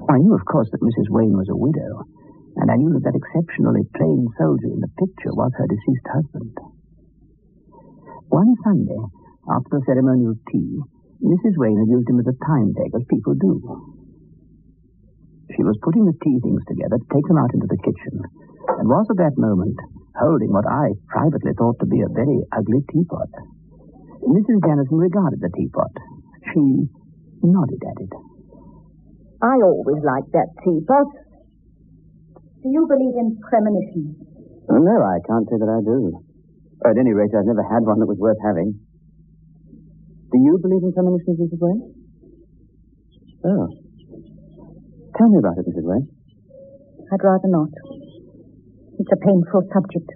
I knew, of course, that Mrs. Wayne was a widow, and I knew that exceptionally trained soldier in the picture was her deceased husband. One Sunday, after the ceremonial tea, Mrs. Wayne had used him as a time peg, as people do. She was putting the tea things together to take them out into the kitchen, and was at that moment holding what I privately thought to be a very ugly teapot. Mrs. Jennison regarded the teapot. She nodded at it. I always liked that teapot. Do you believe in premonitions? Oh, no, I can't say that I do. Or at any rate, I've never had one that was worth having. Do you believe in premonitions, Mrs. Wayne? Oh. Tell me about it, Mrs. Wayne. I'd rather not. It's a painful subject.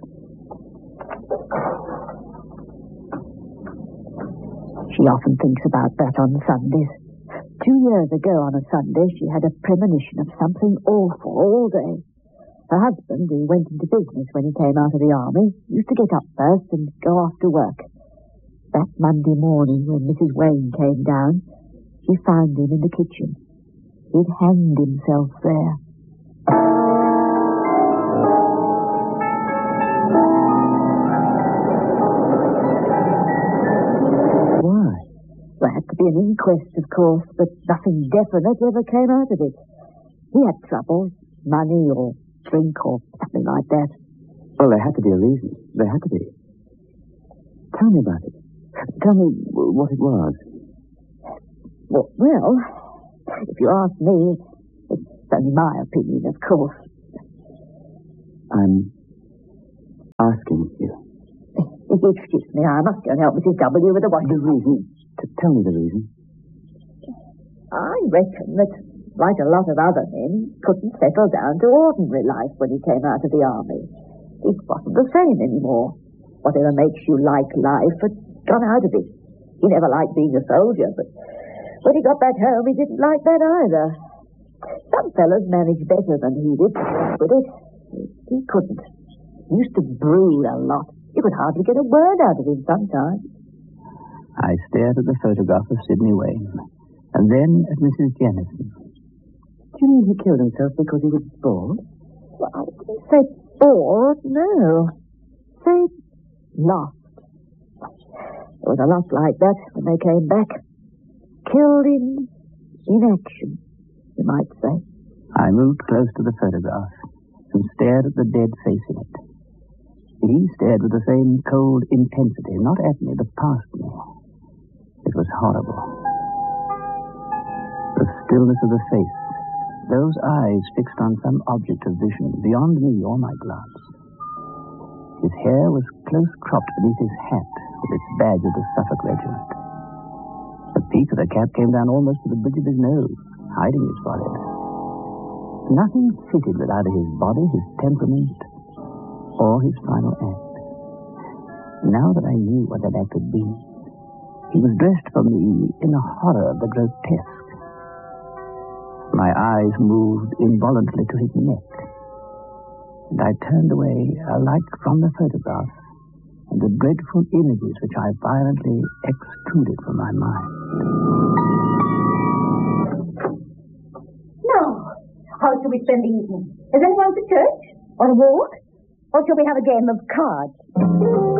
She often thinks about that on Sundays. 2 years ago on a Sunday, she had a premonition of something awful all day. Her husband, who went into business when he came out of the army, used to get up first and go off to work. That Monday morning, when Mrs. Wayne came down, she found him in the kitchen. He'd hanged himself there. Why? There had to be an inquest, of course, but nothing definite ever came out of it. He had troubles, money or drink or something like that. Well, there had to be a reason. There had to be. Tell me about it. Tell me what it was. Well, if you ask me, it's only my opinion, of course. I'm asking you. Excuse me, I must go and help Mrs. W. with the washing. The reason? Tell me the reason. I reckon that, like a lot of other men, couldn't settle down to ordinary life when he came out of the army. It wasn't the same anymore. Whatever makes you like life had gone out of it. He never liked being a soldier, but when he got back home, he didn't like that either. Some fellas managed better than he did, but he couldn't. He used to brood a lot. You could hardly get a word out of him sometimes. I stared at the photograph of Sidney Wayne, and then at Mrs. Jennison. Do you mean he killed himself because he was bored? Well, I didn't say bored, no. Say lost. There was a lot like that when they came back. Killed in action, you might say. I moved close to the photograph and stared at the dead face in it. He stared with the same cold intensity, not at me, but past me. It was horrible. The stillness of the face, those eyes fixed on some object of vision beyond me or my glance. His hair was close-cropped beneath his hat with its badge of the Suffolk Regiment. The peak of the cap came down almost to the bridge of his nose, hiding his forehead. Nothing fitted with either his body, his temperament, or his final act. Now that I knew what that act had been, he was dressed for me in a horror of the grotesque. My eyes moved involuntarily to his neck, and I turned away alike from the photograph and the dreadful images which I violently excluded from my mind. Now, how shall we spend the evening? Is anyone to church? Or a walk? Or shall we have a game of cards?